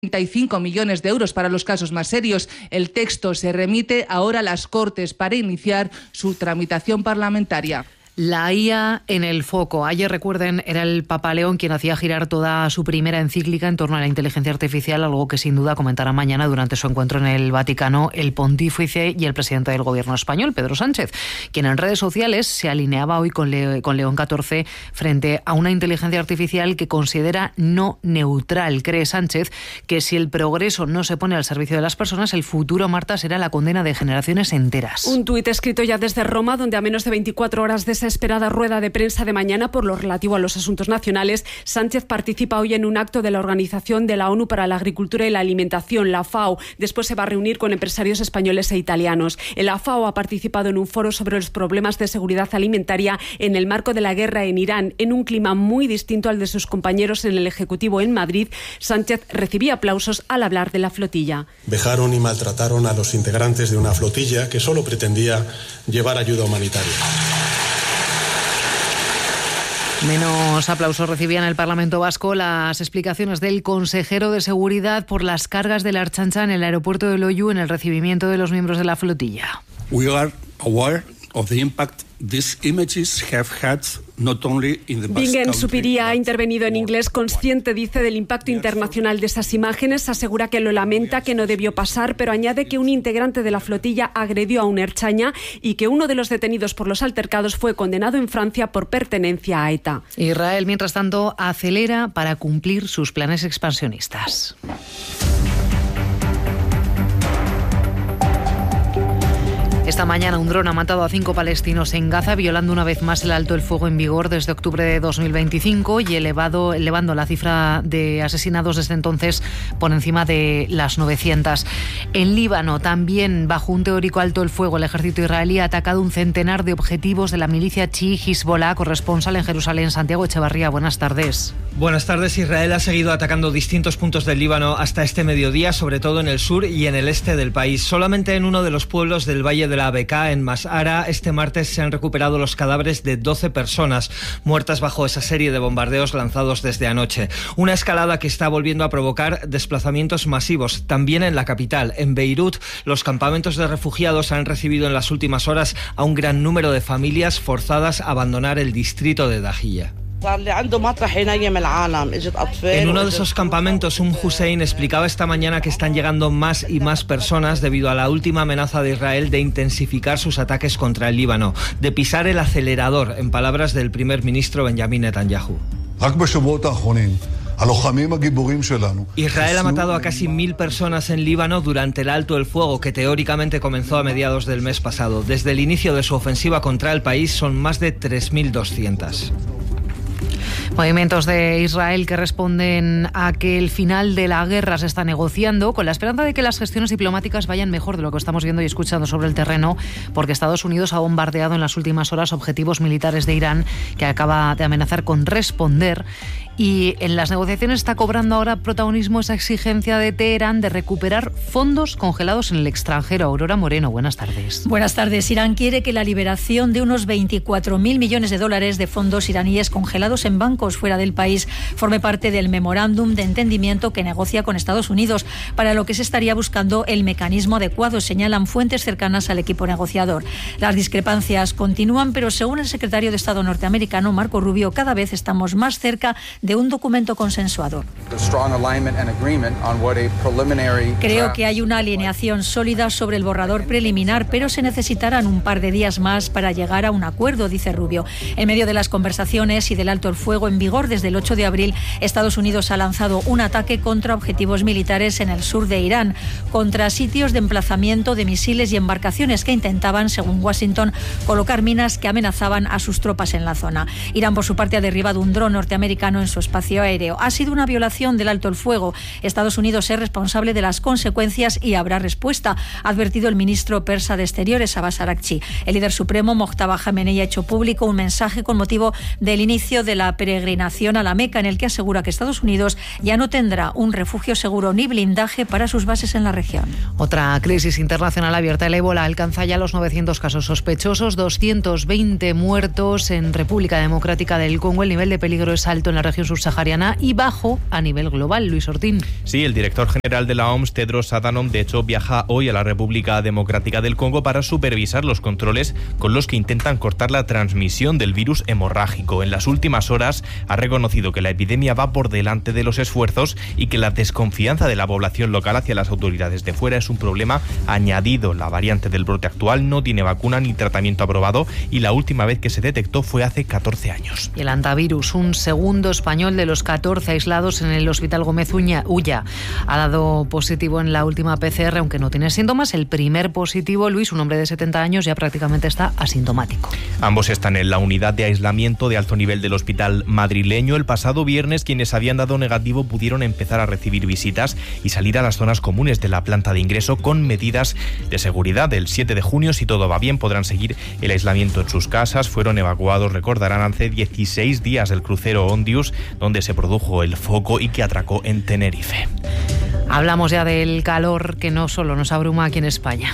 35 millones de euros para los casos más serios. El texto se remite ahora a las Cortes para iniciar su tramitación parlamentaria. La IA en el foco. Ayer, recuerden, era el Papa León quien hacía girar toda su primera encíclica en torno a la inteligencia artificial, algo que sin duda comentará mañana durante su encuentro en el Vaticano el pontífice y el presidente del gobierno español, Pedro Sánchez, quien en redes sociales se alineaba hoy con León XIV frente a una inteligencia artificial que considera no neutral. Cree Sánchez que si el progreso no se pone al servicio de las personas, el futuro, Marta, será la condena de generaciones enteras. Un tuit escrito ya desde Roma, donde a menos de 24 horas de esa esperada rueda de prensa de mañana por lo relativo a los asuntos nacionales, Sánchez participa hoy en un acto de la Organización de la ONU para la Agricultura y la Alimentación, la FAO. Después se va a reunir con empresarios españoles e italianos. La FAO ha participado en un foro sobre los problemas de seguridad alimentaria en el marco de la guerra en Irán, en un clima muy distinto al de sus compañeros en el Ejecutivo en Madrid. Sánchez recibía aplausos al hablar de la flotilla. Vejaron y maltrataron a los integrantes de una flotilla que solo pretendía llevar ayuda humanitaria. Menos aplausos recibían en el Parlamento Vasco las explicaciones del consejero de Seguridad por las cargas de la Ertzaintza en el aeropuerto de Loiu en el recibimiento de los miembros de la flotilla. We are aware of the impact these images have had not only in the Bingen Supiria ha intervenido en inglés, consciente, dice, del impacto internacional de esas imágenes. Asegura que lo lamenta, que no debió pasar, pero añade que un integrante de la flotilla agredió a un ertzaina y que uno de los detenidos por los altercados fue condenado en Francia por pertenencia a ETA. Israel, mientras tanto, acelera para cumplir sus planes expansionistas. Esta mañana un dron ha matado a 5 palestinos en Gaza, violando una vez más el alto el fuego en vigor desde octubre de 2025 y elevando la cifra de asesinados desde entonces por encima de las 900. En Líbano, también bajo un teórico alto el fuego, el ejército israelí ha atacado un centenar de objetivos de la milicia chií Hezbollah. Corresponsal en Jerusalén, Santiago Echevarría, buenas tardes. Buenas tardes. Israel ha seguido atacando distintos puntos del Líbano hasta este mediodía, sobre todo en el sur y en el este del país. Solamente en uno de los pueblos del Valle de la Bekaa, en Mas'ara, este martes se han recuperado los cadáveres de 12 personas muertas bajo esa serie de bombardeos lanzados desde anoche. Una escalada que está volviendo a provocar desplazamientos masivos, también en la capital. En Beirut, los campamentos de refugiados han recibido en las últimas horas a un gran número de familias forzadas a abandonar el distrito de Dahiyya. En uno de esos campamentos, un Hussein explicaba esta mañana que están llegando más y más personas debido a la última amenaza de Israel de intensificar sus ataques contra el Líbano, de pisar el acelerador, en palabras del primer ministro Benjamin Netanyahu. Israel ha matado a casi 1.000 personas en Líbano durante el alto el fuego que teóricamente comenzó a mediados del mes pasado. Desde el inicio de su ofensiva contra el país son más de 3.200. Movimientos de Israel que responden a que el final de la guerra se está negociando, con la esperanza de que las gestiones diplomáticas vayan mejor de lo que estamos viendo y escuchando sobre el terreno, porque Estados Unidos ha bombardeado en las últimas horas objetivos militares de Irán, que acaba de amenazar con responder. Y en las negociaciones está cobrando ahora protagonismo esa exigencia de Teherán de recuperar fondos congelados en el extranjero. Aurora Moreno, buenas tardes. Buenas tardes. Irán quiere que la liberación de unos 24.000 millones de dólares de fondos iraníes congelados en bancos fuera del país forme parte del memorándum de entendimiento que negocia con Estados Unidos, para lo que se estaría buscando el mecanismo adecuado, señalan fuentes cercanas al equipo negociador. Las discrepancias continúan, pero según el secretario de Estado norteamericano, Marco Rubio, cada vez estamos más cerca de un documento consensuado. Creo que hay una alineación sólida sobre el borrador preliminar, pero se necesitarán un par de días más para llegar a un acuerdo, dice Rubio. En medio de las conversaciones y del alto el fuego en vigor desde el 8 de abril, Estados Unidos ha lanzado un ataque contra objetivos militares en el sur de Irán, contra sitios de emplazamiento de misiles y embarcaciones que intentaban, según Washington, colocar minas que amenazaban a sus tropas en la zona. Irán, por su parte, ha derribado un dron norteamericano en su espacio aéreo. Ha sido una violación del alto el fuego. Estados Unidos es responsable de las consecuencias y habrá respuesta, ha advertido el ministro persa de Exteriores, Abbas Araghchi. El líder supremo, Mojtaba Jamenei, ha hecho público un mensaje con motivo del inicio de la peregrinación peregrinación a la Meca, en el que asegura que Estados Unidos ya no tendrá un refugio seguro ni blindaje para sus bases en la región. Otra crisis internacional abierta. El ébola alcanza ya los 900 casos sospechosos, 220 muertos en República Democrática del Congo. El nivel de peligro es alto en la región subsahariana y bajo a nivel global. Luis Ortín. Sí, el director general de la OMS, Tedros Adhanom, de hecho viaja hoy a la República Democrática del Congo para supervisar los controles con los que intentan cortar la transmisión del virus hemorrágico. En las últimas horas ha reconocido que la epidemia va por delante de los esfuerzos y que la desconfianza de la población local hacia las autoridades de fuera es un problema añadido. La variante del brote actual no tiene vacuna ni tratamiento aprobado y la última vez que se detectó fue hace 14 años. El antivirus, un segundo español de los 14 aislados en el Hospital Gómez Ulla, ha dado positivo en la última PCR, aunque no tiene síntomas. El primer positivo, Luis, un hombre de 70 años, ya prácticamente está asintomático. Ambos están en la unidad de aislamiento de alto nivel del hospital madrileño. El pasado viernes, quienes habían dado negativo pudieron empezar a recibir visitas y salir a las zonas comunes de la planta de ingreso con medidas de seguridad. El 7 de junio, si todo va bien, podrán seguir el aislamiento en sus casas. Fueron evacuados, recordarán, hace 16 días del crucero Ondius, donde se produjo el foco y que atracó en Tenerife. Hablamos ya del calor que no solo nos abruma aquí en España.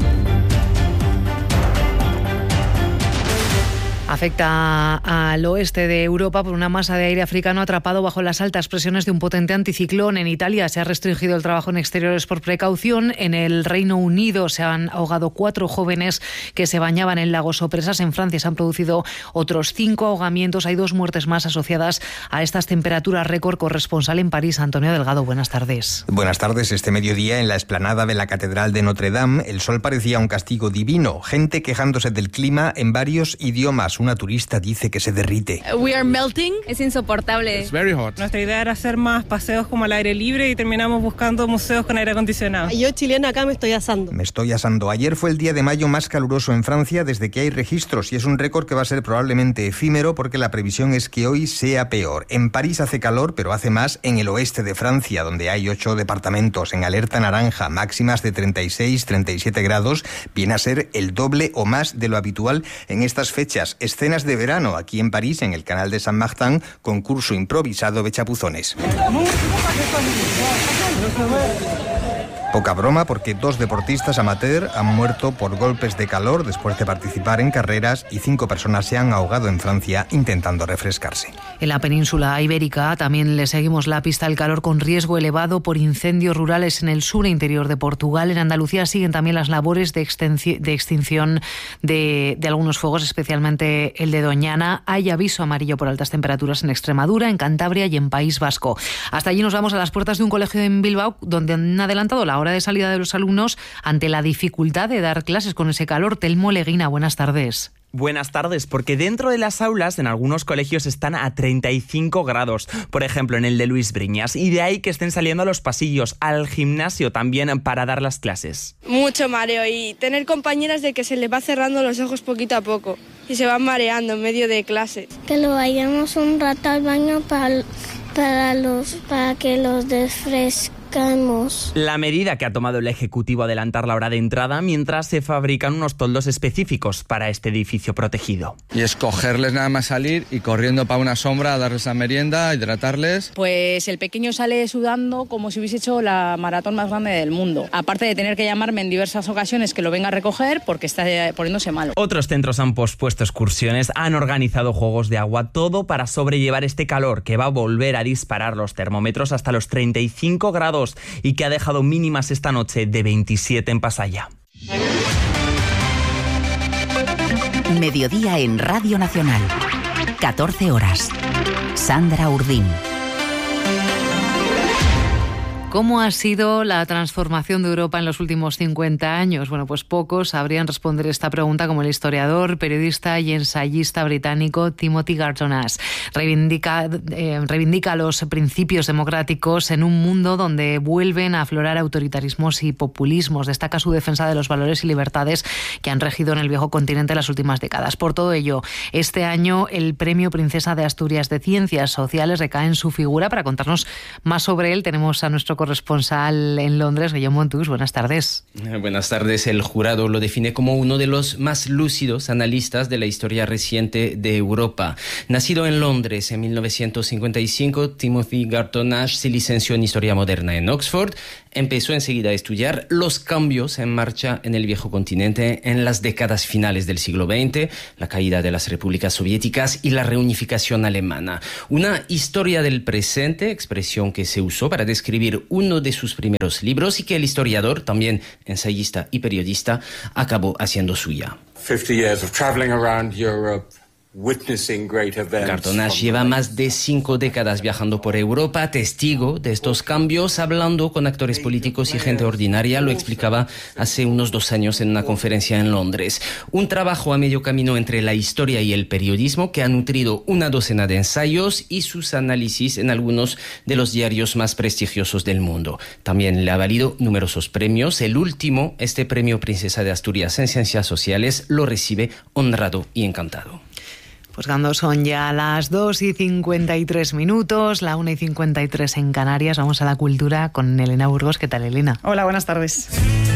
Afecta al oeste de Europa por una masa de aire africano atrapado bajo las altas presiones de un potente anticiclón. En Italia se ha restringido el trabajo en exteriores por precaución. En el Reino Unido se han ahogado 4 jóvenes que se bañaban en lagos o presas. En Francia se han producido otros 5 ahogamientos. Hay 2 muertes más asociadas a estas temperaturas récord. Corresponsal en París, Antonio Delgado. Buenas tardes. Buenas tardes. Este mediodía en la explanada de la Catedral de Notre Dame, el sol parecía un castigo divino. Gente quejándose del clima en varios idiomas. Una turista dice que se derrite. We are melting. Es insoportable. It's very hot. Nuestra idea era hacer más paseos como al aire libre y terminamos buscando museos con aire acondicionado. Yo, chilena, acá me estoy asando. Me estoy asando. Ayer fue el día de mayo más caluroso en Francia desde que hay registros y es un récord que va a ser probablemente efímero porque la previsión es que hoy sea peor. En París hace calor, pero hace más en el oeste de Francia, donde hay 8 departamentos en alerta naranja, máximas de 36-37 grados. Viene a ser el doble o más de lo habitual en estas fechas. Escenas de verano aquí en París, en el canal de Saint-Martin, concurso improvisado de chapuzones. Poca broma porque 2 deportistas amateur han muerto por golpes de calor después de participar en carreras y 5 personas se han ahogado en Francia intentando refrescarse. En la península ibérica también le seguimos la pista al calor con riesgo elevado por incendios rurales en el sur e interior de Portugal. En Andalucía siguen también las labores de extinción de algunos fuegos, especialmente el de Doñana. Hay aviso amarillo por altas temperaturas en Extremadura, en Cantabria y en País Vasco. Hasta allí nos vamos a las puertas de un colegio en Bilbao donde han adelantado la hora de salida de los alumnos ante la dificultad de dar clases con ese calor. Telmo Leguina, buenas tardes. Buenas tardes, porque dentro de las aulas en algunos colegios están a 35 grados, por ejemplo en el de Luis Briñas, y de ahí que estén saliendo a los pasillos, al gimnasio también para dar las clases. Mucho mareo y tener compañeras de que se les va cerrando los ojos poquito a poco y se van mareando en medio de clase. Que lo vayamos un rato al baño para que los desfresquemos. La medida que ha tomado el Ejecutivo adelantar la hora de entrada mientras se fabrican unos toldos específicos para este edificio protegido. Y escogerles nada más salir y corriendo para una sombra a darles la merienda, hidratarles. Pues el pequeño sale sudando como si hubiese hecho la maratón más grande del mundo. Aparte de tener que llamarme en diversas ocasiones que lo venga a recoger porque está poniéndose malo. Otros centros han pospuesto excursiones, han organizado juegos de agua, todo para sobrellevar este calor que va a volver a disparar los termómetros hasta los 35 grados y que ha dejado mínimas esta noche de 27 en Pasaya. Mediodía en Radio Nacional. 14 horas. Sandra Urdín. ¿Cómo ha sido la transformación de Europa en los últimos 50 años? Bueno, pues pocos sabrían responder esta pregunta como el historiador, periodista y ensayista británico Timothy Garton-Ash. Reivindica los principios democráticos en un mundo donde vuelven a aflorar autoritarismos y populismos. Destaca su defensa de los valores y libertades que han regido en el viejo continente en las últimas décadas. Por todo ello, este año el Premio Princesa de Asturias de Ciencias Sociales recae en su figura. Para contarnos más sobre él tenemos a nuestro corresponsal en Londres, Guillaume Montus. Buenas tardes. Buenas tardes. El jurado lo define como uno de los más lúcidos analistas de la historia reciente de Europa. Nacido en Londres en 1955, Timothy Garton Ash se licenció en Historia Moderna en Oxford. Empezó enseguida a estudiar los cambios en marcha en el viejo continente en las décadas finales del siglo XX, la caída de las repúblicas soviéticas y la reunificación alemana. Una historia del presente, expresión que se usó para describir uno de sus primeros libros y que el historiador, también ensayista y periodista, acabó haciendo suya. 50 years of traveling around Europe. Garton Ash lleva más de 5 décadas viajando por Europa, testigo de estos cambios, hablando con actores políticos y gente ordinaria. Lo explicaba hace unos 2 años en una conferencia en Londres. Un trabajo a medio camino entre la historia y el periodismo que ha nutrido una docena de ensayos y sus análisis en algunos de los diarios más prestigiosos del mundo. También le ha valido numerosos premios. El último, este premio Princesa de Asturias en Ciencias Sociales, lo recibe honrado y encantado. Pues cuando son ya las 2:53, la 1:53 en Canarias, vamos a la cultura con Elena Burgos. ¿Qué tal, Elena? Hola, buenas tardes.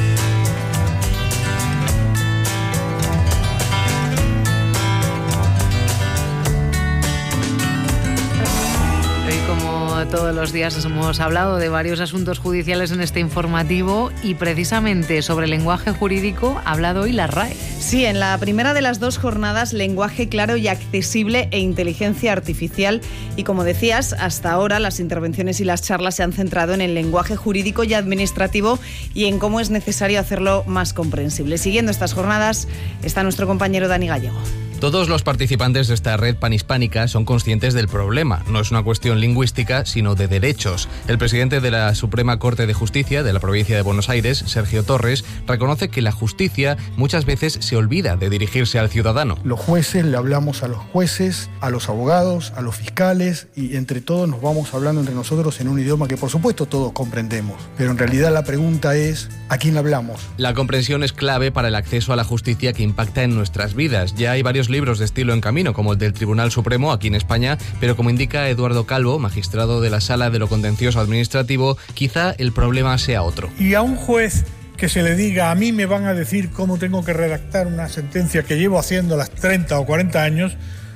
Todos los días hemos hablado de varios asuntos judiciales en este informativo y precisamente sobre el lenguaje jurídico ha hablado hoy la RAE. Sí, en la primera de las 2 jornadas, lenguaje claro y accesible e inteligencia artificial. Y como decías, hasta ahora las intervenciones y las charlas se han centrado en el lenguaje jurídico y administrativo y en cómo es necesario hacerlo más comprensible. Siguiendo estas jornadas está nuestro compañero Dani Gallego. Todos los participantes de esta red panhispánica son conscientes del problema. No es una cuestión lingüística, sino de derechos. El presidente de la Suprema Corte de Justicia de la provincia de Buenos Aires, Sergio Torres, reconoce que la justicia muchas veces se olvida de dirigirse al ciudadano. Los jueces le hablamos a los jueces, a los abogados, a los fiscales y entre todos nos vamos hablando entre nosotros en un idioma que por supuesto todos comprendemos. Pero en realidad la pregunta es, ¿a quién hablamos? La comprensión es clave para el acceso a la justicia que impacta en nuestras vidas. Ya hay varios libros de estilo en camino, como el del Tribunal Supremo aquí en España, pero como indica Eduardo Calvo, magistrado de la Sala de lo Contencioso Administrativo, quizá el problema sea otro. Y a un juez que se le diga, a mí me van a decir cómo tengo que redactar una sentencia que llevo haciendo las 30 o 40 años,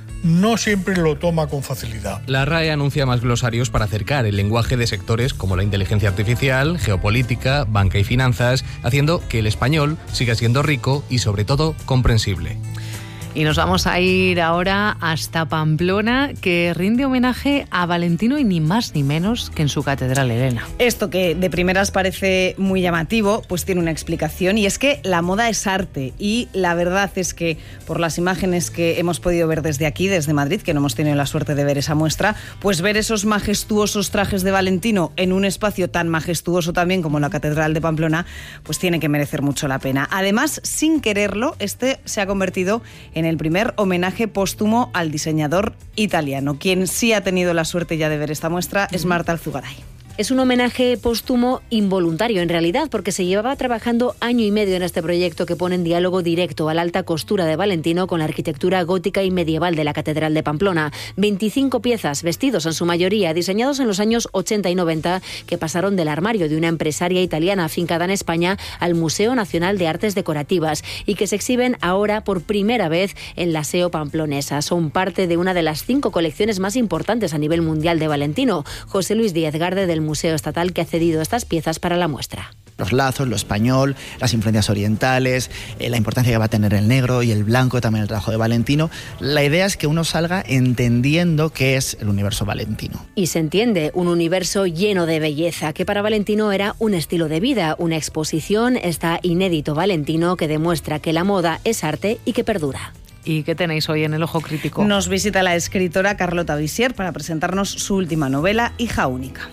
no siempre lo toma con facilidad. La RAE anuncia más glosarios para acercar el lenguaje de sectores como la inteligencia artificial, geopolítica, banca y finanzas, haciendo que el español siga siendo rico y sobre todo comprensible. Y nos vamos a ir ahora hasta Pamplona, que rinde homenaje a Valentino y ni más ni menos que en su catedral, Elena. Esto que de primeras parece muy llamativo, pues tiene una explicación y es que la moda es arte y la verdad es que por las imágenes que hemos podido ver desde aquí, desde Madrid, que no hemos tenido la suerte de ver esa muestra, pues ver esos majestuosos trajes de Valentino en un espacio tan majestuoso también como la catedral de Pamplona, pues tiene que merecer mucho la pena. Además, sin quererlo, este se ha convertido en el primer homenaje póstumo al diseñador italiano. Quien sí ha tenido la suerte ya de ver esta muestra es Marta Alzugaray. Es un homenaje póstumo involuntario en realidad, porque se llevaba trabajando 1 año y medio en este proyecto que pone en diálogo directo a la alta costura de Valentino con la arquitectura gótica y medieval de la Catedral de Pamplona. 25 piezas, vestidos en su mayoría, diseñados en los años 80 y 90, que pasaron del armario de una empresaria italiana afincada en España al Museo Nacional de Artes Decorativas y que se exhiben ahora por primera vez en la SEO pamplonesa. Son parte de una de las 5 colecciones más importantes a nivel mundial de Valentino. José Luis Díez Garde del Museo Estatal, que ha cedido estas piezas para la muestra. Los lazos, lo español, las influencias orientales, la importancia que va a tener el negro y el blanco, también el trabajo de Valentino. La idea es que uno salga entendiendo qué es el universo Valentino. Y se entiende, un universo lleno de belleza, que para Valentino era un estilo de vida. Una exposición, está Inédito Valentino, que demuestra que la moda es arte y que perdura. ¿Y qué tenéis hoy en el Ojo Crítico? Nos visita la escritora Carlota Visier para presentarnos su última novela, Hija única.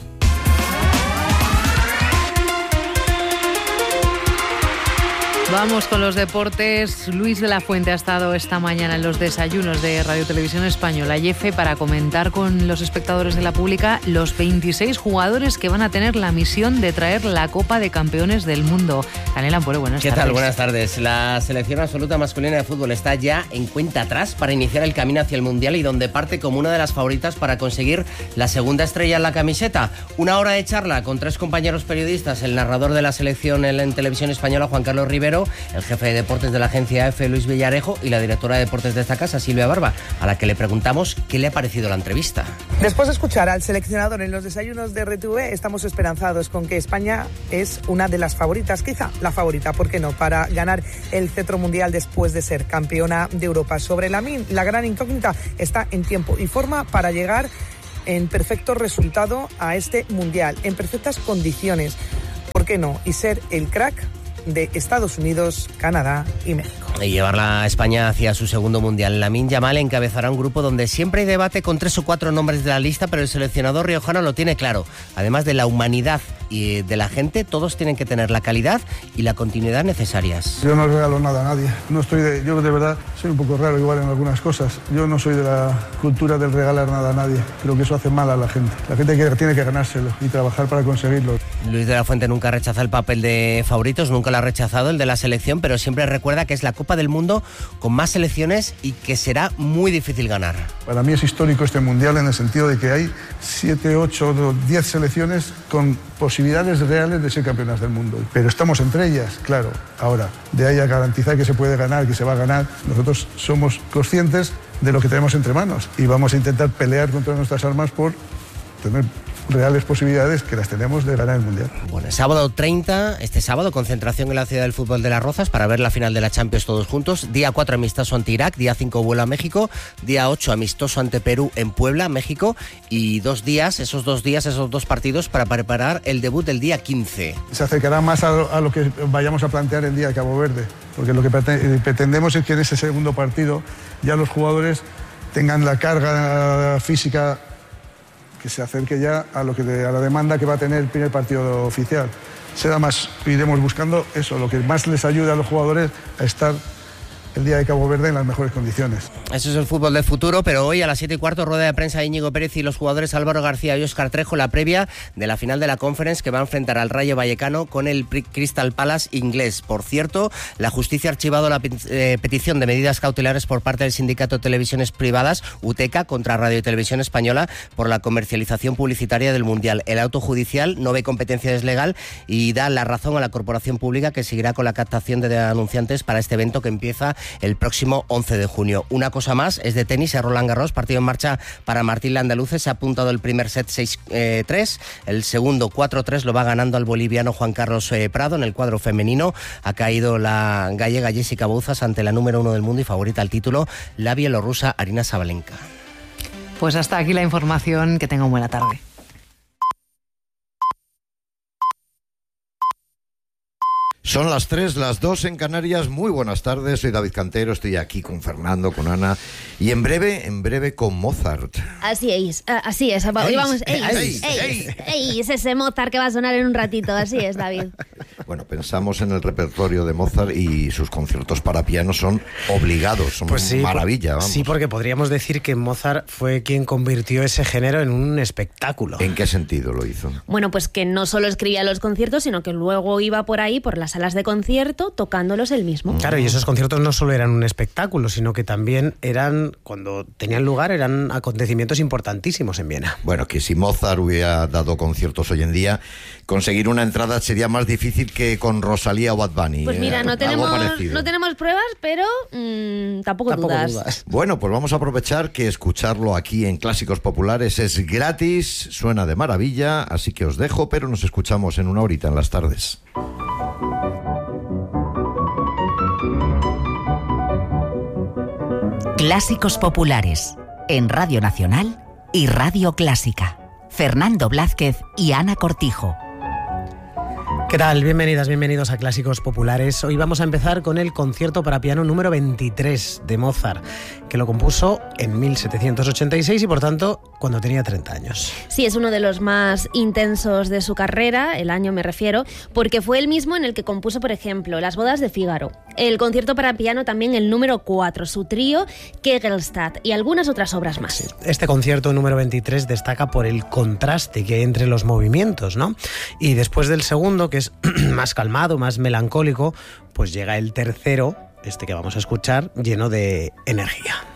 Vamos con los deportes. Luis de la Fuente ha estado esta mañana en los desayunos de Radio Televisión Española y EFE para comentar con los espectadores de la pública los 26 jugadores que van a tener la misión de traer la Copa de Campeones del Mundo. Daniel Ampore, buenas tardes. ¿Qué tal? Buenas tardes. La selección absoluta masculina de fútbol está ya en cuenta atrás para iniciar el camino hacia el Mundial y donde parte como una de las favoritas para conseguir la segunda estrella en la camiseta. Una hora de charla con 3 compañeros periodistas, el narrador de la selección en Televisión Española, Juan Carlos Rivero, el jefe de deportes de la agencia EFE, Luis Villarejo, y la directora de deportes de esta casa, Silvia Barba, a la que le preguntamos qué le ha parecido la entrevista. Después de escuchar al seleccionador en los desayunos de RTV, estamos esperanzados con que España es una de las favoritas, quizá la favorita, ¿por qué no?, para ganar el cetro mundial después de ser campeona de Europa. Sobre la gran incógnita está en tiempo y forma para llegar en perfecto resultado a este mundial, en perfectas condiciones, ¿por qué no?, y ser el crack de Estados Unidos, Canadá y México. Y llevarla a España hacia su segundo mundial. Lamine Yamal encabezará un grupo donde siempre hay debate con 3 o 4 nombres de la lista, pero el seleccionador riojano lo tiene claro. Además de la humanidad y de la gente, todos tienen que tener la calidad y la continuidad necesarias. Yo no regalo nada a nadie. Yo de verdad soy un poco raro igual en algunas cosas. Yo no soy de la cultura del regalar nada a nadie. Creo que eso hace mal a la gente. La gente tiene que ganárselo y trabajar para conseguirlo. Luis de la Fuente nunca rechaza el papel de favoritos, nunca lo ha rechazado, el de la selección, pero siempre recuerda que es la Copa del Mundo con más selecciones y que será muy difícil ganar. Para mí es histórico este mundial en el sentido de que hay 7, 8, 10 selecciones con posibilidades reales de ser campeonas del mundo. Pero estamos entre ellas, claro. Ahora, de ahí a garantizar que se puede ganar, que se va a ganar, nosotros somos conscientes de lo que tenemos entre manos y vamos a intentar pelear contra nuestras armas por tener reales posibilidades, que las tenemos, de ganar el Mundial. Bueno, sábado 30, este sábado, concentración en la ciudad del fútbol de Las Rozas para ver la final de la Champions todos juntos. Día 4, amistoso ante Irak. Día 5, vuelo a México. Día 8, amistoso ante Perú en Puebla, México. Y esos 2 partidos para preparar el debut del día 15. Se acercará más a lo que vayamos a plantear el día de Cabo Verde, porque lo que pretendemos es que en ese segundo partido ya los jugadores tengan la carga física que se acerque ya a la demanda que va a tener el primer partido oficial. Será más, iremos buscando eso, lo que más les ayude a los jugadores a estar el día de Cabo Verde en las mejores condiciones. Eso es el fútbol del futuro, pero hoy a las 7:15 rueda de prensa de Íñigo Pérez y los jugadores Álvaro García y Óscar Trejo, la previa de la final de la Conference que va a enfrentar al Rayo Vallecano con el Crystal Palace inglés. Por cierto, la justicia ha archivado la petición de medidas cautelares por parte del Sindicato de Televisiones Privadas, UTECA, contra Radio y Televisión Española por la comercialización publicitaria del Mundial. El auto judicial no ve competencia deslegal y da la razón a la corporación pública, que seguirá con la captación de anunciantes para este evento que empieza el próximo 11 de junio. Una cosa más, es de tenis, a Roland Garros, partido en marcha para Martín Landaluce. Se ha apuntado el primer set 6-3, el segundo 4-3 lo va ganando al boliviano Juan Carlos Prado. En el cuadro femenino ha caído la gallega Jessica Bouzas ante la número 1 del mundo y favorita al título, la bielorrusa Arina Sabalenka. Pues hasta aquí la información, que tengan buena tarde. Son las 3, las 2 en Canarias. Muy buenas tardes, soy David Cantero, estoy aquí con Fernando, con Ana y en breve con Mozart. Así es. Hoy vamos, es ese Mozart que va a sonar en un ratito, así es, David. Bueno, pensamos en el repertorio de Mozart y sus conciertos para piano son obligados, son maravilla, vamos. Sí, porque podríamos decir que Mozart fue quien convirtió ese género en un espectáculo. ¿En qué sentido lo hizo? Bueno, pues que no solo escribía los conciertos, sino que luego iba por ahí, por las salas de concierto, tocándolos él mismo. Claro, y esos conciertos no solo eran un espectáculo, sino que también cuando tenían lugar, eran acontecimientos importantísimos en Viena. Bueno, que si Mozart hubiera dado conciertos hoy en día, conseguir una entrada sería más difícil que con Rosalía o Bad Bunny. Pues mira, no tenemos pruebas, pero tampoco dudas. Bueno, pues vamos a aprovechar que escucharlo aquí en Clásicos Populares es gratis, suena de maravilla, así que os dejo, pero nos escuchamos en una horita en las tardes. Clásicos Populares, en Radio Nacional y Radio Clásica. Fernando Blázquez y Ana Cortijo. ¿Qué tal? Bienvenidas, bienvenidos a Clásicos Populares. Hoy vamos a empezar con el concierto para piano número 23 de Mozart, que lo compuso en 1786 y por tanto cuando tenía 30 años. Sí, es uno de los más intensos de su carrera, el año me refiero, porque fue el mismo en el que compuso, por ejemplo, Las bodas de Fígaro, el concierto para piano también el número 4, su trío Kegelstadt y algunas otras obras más. Sí. Este concierto número 23 destaca por el contraste que hay entre los movimientos, ¿no? Y después del segundo, que es más calmado, más melancólico, pues llega el tercero, este que vamos a escuchar, lleno de energía.